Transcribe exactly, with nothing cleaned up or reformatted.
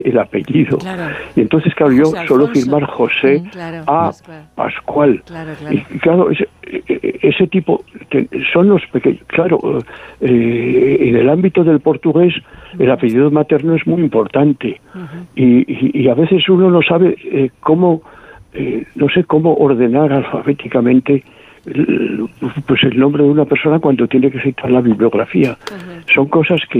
el apellido. Claro. Y entonces, claro, yo José suelo Alfonso. firmar José Mm, claro, A. Pascual. Pascual. Claro, claro. Y claro, ese, ese tipo, son los pequeños. Claro, eh, en el ámbito del portugués, el apellido materno es muy importante. Uh-huh. Y, y, y a veces uno no sabe eh, cómo, eh, no sé cómo ordenar alfabéticamente el, pues el nombre de una persona cuando tiene que citar la bibliografía. Uh-huh. Son cosas que